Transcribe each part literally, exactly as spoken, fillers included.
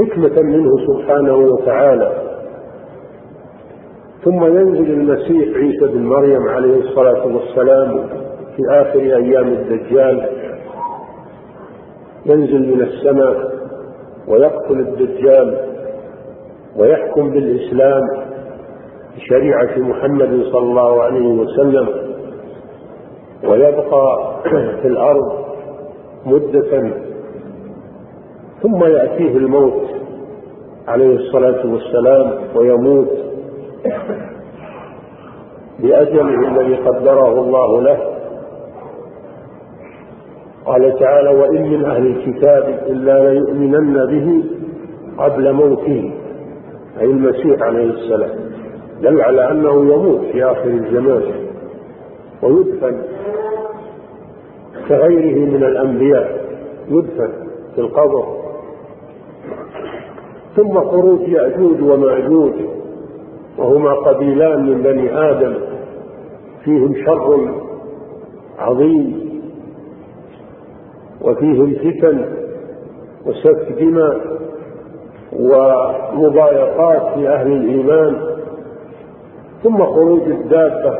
حكمة منه سبحانه وتعالى. ثم ينزل المسيح عيسى بن مريم عليه الصلاة والسلام في آخر أيام الدجال، ينزل من السماء ويقتل الدجال ويحكم بالإسلام بشريعة محمد صلى الله عليه وسلم، ويبقى في الأرض مدة، ثم يأتيه الموت عليه الصلاة والسلام ويموت بأجله الذي قدره الله له. قال تعالى: وإن من أهل الكتاب إلا ليؤمنن به قبل موته، أي المسيح عليه السلام، دل على أنه يموت في آخر الزمان ويدفن كغيره من الأنبياء، يدفن في القبر. ثم خروج يأجوج ومأجوج، وهما قبيلان من بني آدم فيهم شر عظيم وفيهم فتن وسفك دماء ومضايقات في أهل الإيمان. ثم خروج الدابة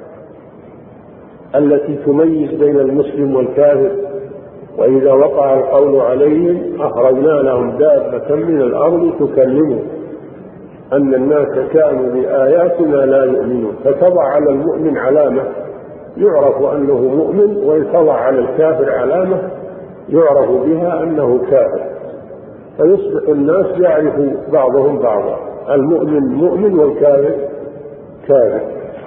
التي تميز بين المسلم والكافر، وإذا وقع القول عليهم أخرجنا لهم دابة من الأرض تكلمهم أن الناس كانوا بآياتنا لا يؤمنون. فتضع على المؤمن علامة يعرف أنه مؤمن، ويتضع على الكافر علامة يعرف بها أنه كافر، فيصبح الناس يعرف بعضهم بعضا، المؤمن مؤمن والكافر كافر.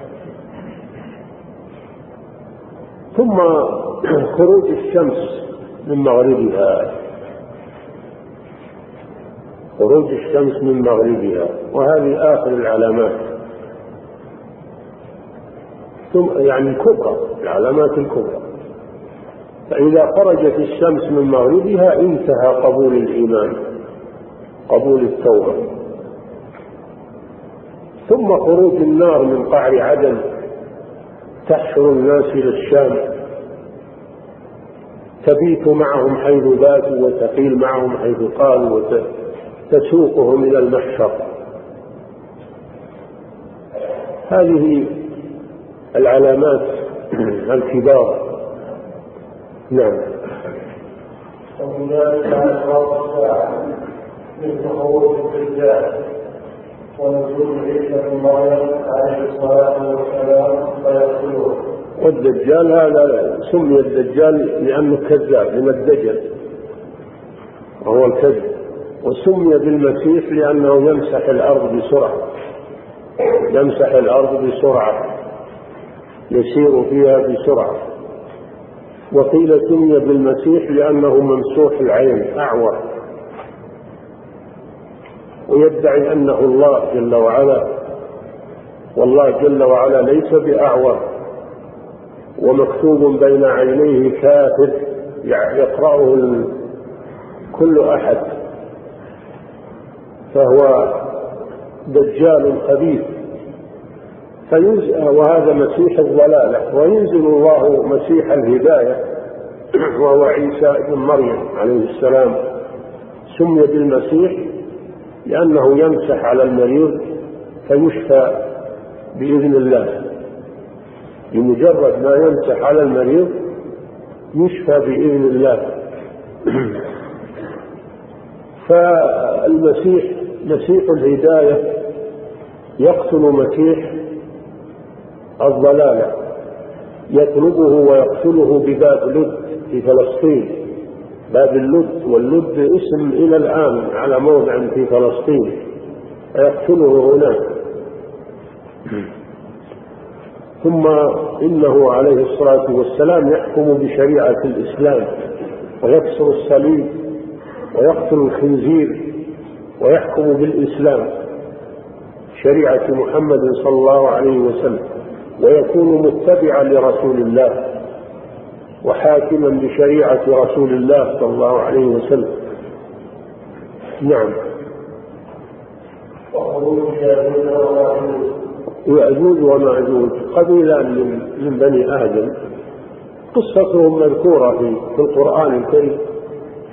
ثم خروج الشمس من مغربها، خروج الشمس من مغربها، وهذه آخر العلامات، ثم يعني الكبرى، العلامات الكبرى. فإذا خرجت الشمس من مغربها انتهى قبول الإيمان، قبول التوبة. ثم خروج النار من قعر عدن تحشر الناس إلى الشام، تبيت معهم حيث باتوا وتقيل معهم حيث قالوا وتسوقهم إلى المحشر. هذه العلامات الكبار. نعم. وكذلك أشراط الساعة مثل خروج الدجال ونزول عيسى بن مريم عليه الصلاة والسلام فيقتلوه. والدجال هذا سمي الدجال لأنه كذاب من الدجل وهو الكذب، وسمي بالمسيح لأنه يمسح الأرض بسرعة، يمسح الأرض بسرعة، يسير فيها بسرعة. وقيل سمي بالمسيح لأنه ممسوح العين أعور، ويدعي أنه الله جل وعلا، والله جل وعلا ليس بأعور، ومكتوب بين عينيه كافر يقرأه كل أحد، فهو دجال خبيث. وهذا مسيح الضلالة، وينزل الله مسيح الهداية وهو عيسى بن مريم عليه السلام. سمي بالمسيح لأنه يمسح على المريض فيشفى بإذن الله، بمجرد ما يمسح على المريض يشفى بإذن الله. فالمسيح مسيح الهداية يقتل مسيح الضلالة، يطلبه ويقتله بباب لد في فلسطين، باب اللد، واللد اسم إلى الآن على موضع في فلسطين، فيقتله هناك. ثم إنه عليه الصلاة والسلام يحكم بشريعة الإسلام، ويكسر الصليب ويقتل الخنزير، ويحكم بالإسلام شريعة محمد صلى الله عليه وسلم، ويكون متبعا لرسول الله وحاكما بشريعة رسول الله صلى الله عليه وسلم. نعم. يأجوج ومأجوج قبيلان من بني آدم، قصتهم مذكورة في القرآن الكريم،